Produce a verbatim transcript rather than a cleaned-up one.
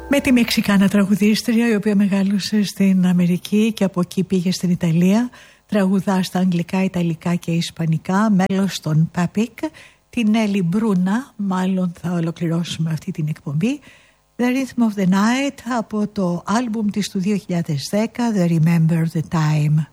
Με τη Μεξικάνα τραγουδίστρια, η οποία μεγάλωσε στην Αμερική και από εκεί πήγε στην Ιταλία. Τραγουδά στα αγγλικά, ιταλικά και ισπανικά, μέλος των Πάπικ. Την Έλλη Μπρούνα, μάλλον θα ολοκληρώσουμε αυτή την εκπομπή. The Rhythm of the Night από το άλμπουμ της του δύο χιλιάδες δέκα, The Remember the Time.